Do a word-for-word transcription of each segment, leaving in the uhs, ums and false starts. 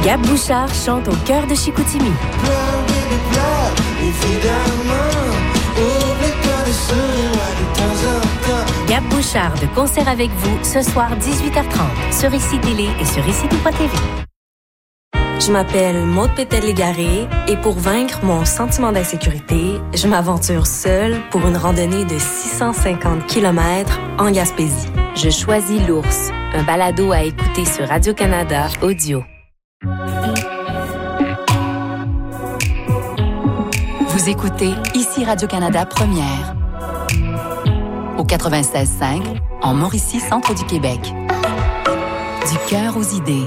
Gab Bouchard chante au cœur de Chicoutimi. Pleure, bébé, pleure, évidemment. Oublie-toi de sourire de temps en temps. Gab Bouchard de concert avec vous ce soir dix-huit heures trente sur Ici Télé et sur ici tout point t v. Je m'appelle Maude Pétel-Légaré et pour vaincre mon sentiment d'insécurité, je m'aventure seule pour une randonnée de six cent cinquante kilomètres en Gaspésie. Je choisis l'ours, un balado à écouter sur Radio-Canada Audio. Vous écoutez Ici Radio-Canada Première au quatre-vingt-seize cinq en Mauricie, centre du Québec. Du cœur aux idées.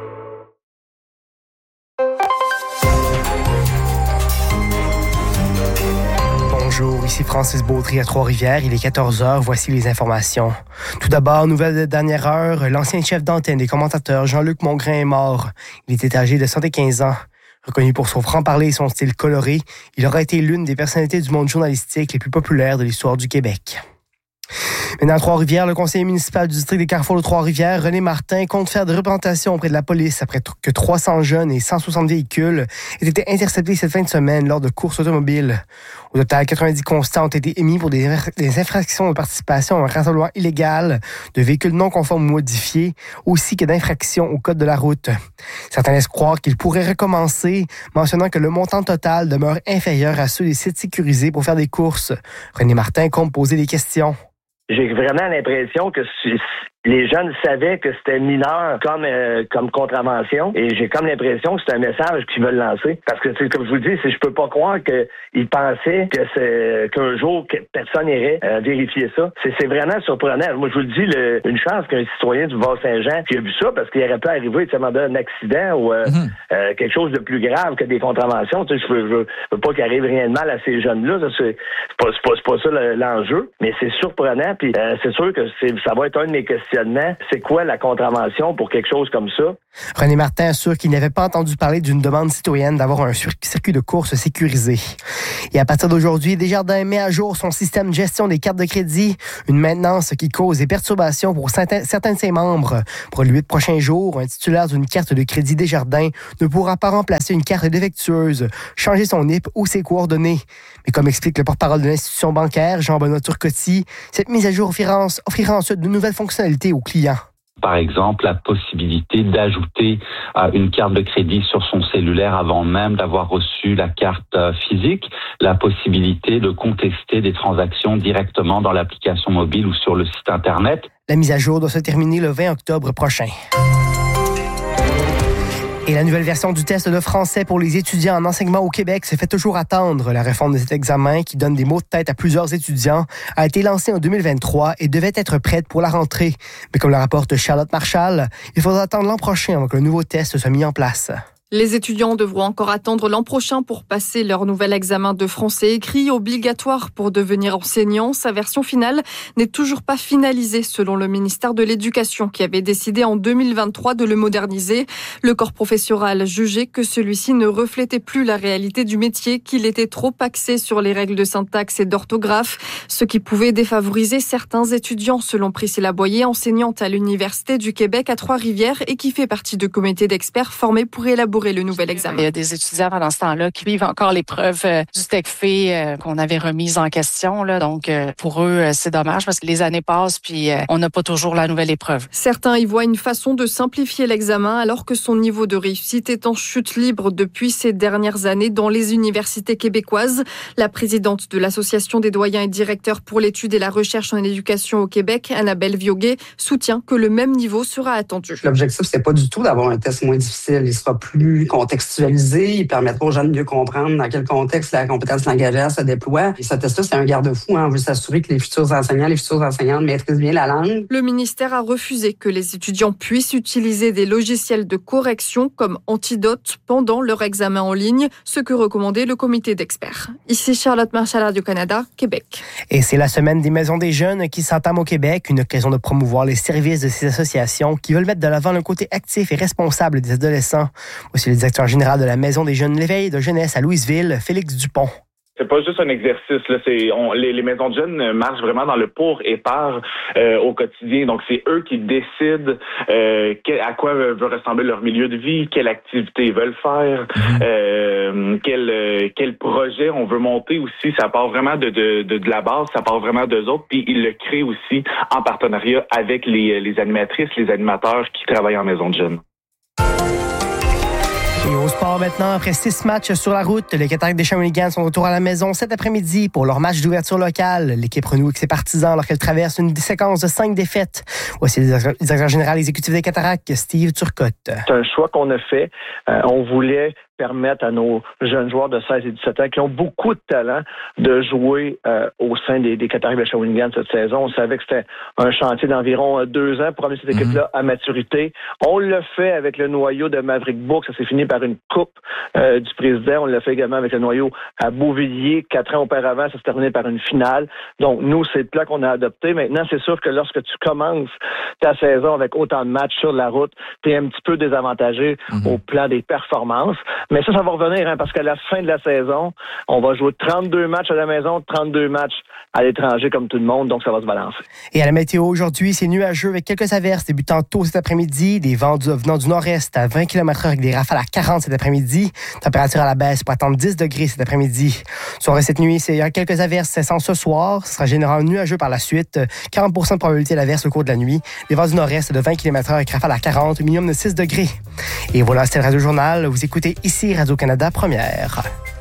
Bonjour, ici Francis Baudry à Trois-Rivières. Il est quatorze heures, voici les informations. Tout d'abord, nouvelle de dernière heure, l'ancien chef d'antenne des commentateurs Jean-Luc Mongrain est mort. Il était âgé de soixante-quinze ans. Reconnu pour son franc-parler et son style coloré, il aurait été l'une des personnalités du monde journalistique les plus populaires de l'histoire du Québec. Maintenant, à Trois-Rivières, le conseiller municipal du district des Carrefours de Trois-Rivières, René Martin, compte faire de représentation auprès de la police après que trois cents jeunes et cent soixante véhicules aient été interceptés cette fin de semaine lors de courses automobiles. Au total, quatre-vingt-dix constats ont été émis pour des, des infractions de participation à un rassemblement illégal, de véhicules non conformes ou modifiés, ainsi que d'infractions au code de la route. Certains laissent croire qu'ils pourraient recommencer, mentionnant que le montant total demeure inférieur à ceux des sites sécurisés pour faire des courses. René Martin compte poser des questions. J'ai vraiment l'impression que les jeunes savaient que c'était mineur comme euh, comme contravention et j'ai comme l'impression que c'est un message qu'ils veulent lancer. Parce que, comme je vous le dis, je peux pas croire qu'ils pensaient que c'est qu'un jour que personne irait euh, vérifier ça. C'est, c'est vraiment surprenant. Moi, je vous le dis, le, une chance qu'un citoyen du Bas-Saint-Jean qui a vu ça, parce qu'il aurait pu arriver, tu sais, un accident ou euh, mm-hmm. euh, quelque chose de plus grave que des contraventions. Tu sais, je veux, je veux pas qu'il arrive rien de mal à ces jeunes-là. Ça, c'est, c'est, pas, c'est, pas, c'est pas ça l'enjeu, mais c'est surprenant. Puis euh, c'est sûr que c'est, ça va être un de mes questions. C'est quoi la contravention pour quelque chose comme ça? René Martin assure qu'il n'avait pas entendu parler d'une demande citoyenne d'avoir un circuit de course sécurisé. Et à partir d'aujourd'hui, Desjardins met à jour son système de gestion des cartes de crédit, une maintenance qui cause des perturbations pour certains, certains de ses membres. Pour les huit prochains jours, un titulaire d'une carte de crédit Desjardins ne pourra pas remplacer une carte défectueuse, changer son N I P ou ses coordonnées. Mais comme explique le porte-parole de l'institution bancaire, Jean-Benoît Turcotte, cette mise à jour offrira, offrira ensuite de nouvelles fonctionnalités aux clients. Par exemple, la possibilité d'ajouter euh, une carte de crédit sur son cellulaire avant même d'avoir reçu la carte euh, physique, la possibilité de contester des transactions directement dans l'application mobile ou sur le site Internet. La mise à jour doit se terminer le vingt octobre prochain. Et la nouvelle version du test de français pour les étudiants en enseignement au Québec se fait toujours attendre. La réforme de cet examen, qui donne des mots de tête à plusieurs étudiants, a été lancée en deux mille vingt-trois et devait être prête pour la rentrée. Mais comme le rapporte Charlotte Marchal, il faudra attendre l'an prochain avant que le nouveau test soit mis en place. Les étudiants devront encore attendre l'an prochain pour passer leur nouvel examen de français écrit obligatoire pour devenir enseignant. Sa version finale n'est toujours pas finalisée selon le ministère de l'Éducation qui avait décidé en deux mille vingt-trois de le moderniser. Le corps professoral jugeait que celui-ci ne reflétait plus la réalité du métier, qu'il était trop axé sur les règles de syntaxe et d'orthographe, ce qui pouvait défavoriser certains étudiants selon Priscilla Boyer, enseignante à l'Université du Québec à Trois-Rivières et qui fait partie de comités d'experts formés pour élaborer le nouvel examen. Il y a des étudiants pendant ce temps-là qui vivent encore l'épreuve euh, du TECFE euh, qu'on avait remise en question. Là. Donc, euh, pour eux, euh, c'est dommage parce que les années passent puis euh, on n'a pas toujours la nouvelle épreuve. Certains y voient une façon de simplifier l'examen alors que son niveau de réussite est en chute libre depuis ces dernières années dans les universités québécoises. La présidente de l'Association des doyens et directeurs pour l'étude et la recherche en éducation au Québec, Annabelle Vioguet, soutient que le même niveau sera attendu. L'objectif, c'est pas du tout d'avoir un test moins difficile. Il sera plus contextualisé, il permettra aux jeunes de mieux comprendre dans quel contexte la compétence langagière se déploie. Et ce test-là, c'est un garde-fou. Hein. On veut s'assurer que les futurs enseignants, les futures enseignantes maîtrisent bien la langue. Le ministère a refusé que les étudiants puissent utiliser des logiciels de correction comme Antidote pendant leur examen en ligne, ce que recommandait le comité d'experts. Ici Charlotte Marchal, Radio-Canada, Québec. Et c'est la semaine des maisons des jeunes qui s'entame au Québec, une occasion de promouvoir les services de ces associations qui veulent mettre de l'avant le côté actif et responsable des adolescents. Voici le directeur général de la Maison des jeunes L'éveil de jeunesse à Louisville, Félix Dupont. C'est pas juste un exercice, là. C'est on, les, les maisons de jeunes marchent vraiment dans le pour et par euh, au quotidien. Donc c'est eux qui décident euh, quel, à quoi veut ressembler leur milieu de vie, quelle activité ils veulent faire, euh, quel euh, quel projet on veut monter aussi. Ça part vraiment de de de, de la base, ça part vraiment d'eux autres. Puis ils le créent aussi en partenariat avec les les animatrices, les animateurs qui travaillent en maison de jeunes. Et au sport maintenant, après six matchs sur la route, les Cataractes des Shawinigan sont de retour à la maison cet après-midi pour leur match d'ouverture locale. L'équipe renoue avec ses partisans alors qu'elle traverse une séquence de cinq défaites. Voici le directeur général exécutif des Cataractes, Steve Turcotte. C'est un choix qu'on a fait. Euh, on voulait permettre à nos jeunes joueurs de seize et dix-sept ans qui ont beaucoup de talent de jouer euh, au sein des, des Cataractes de Shawinigan cette saison. On savait que c'était un chantier d'environ deux ans pour amener cette équipe-là à maturité. On l'a fait avec le noyau de Maverick Bourque. Ça s'est fini par une coupe euh, du président. On l'a fait également avec le noyau à Beauvilliers. Quatre ans auparavant, ça s'est terminé par une finale. Donc, nous, c'est le plan qu'on a adopté. Maintenant, c'est sûr que lorsque tu commences ta saison avec autant de matchs sur la route, tu es un petit peu désavantagé mm-hmm. au plan des performances. Mais ça, ça va revenir, hein, parce qu'à la fin de la saison, on va jouer trente-deux matchs à la maison, trente-deux matchs à l'étranger comme tout le monde, donc ça va se balancer. Et à la météo aujourd'hui, c'est nuageux avec quelques averses débutant tôt cet après-midi, des vents du, venant du nord-est à vingt kilomètres heure avec des rafales à quarante cet après-midi. Température à la baisse pour attendre dix degrés cet après-midi. Soirée cette nuit, c'est, il y a quelques averses cessant ce soir. Ce sera généralement nuageux par la suite. quarante pour cent de probabilité d'averse au cours de la nuit. Des vents du nord-est de vingt kilomètres heure avec rafales à quarante, minimum de six degrés. Et voilà, c'était le Radio Journal. Vous écoutez ici Radio-Canada Première.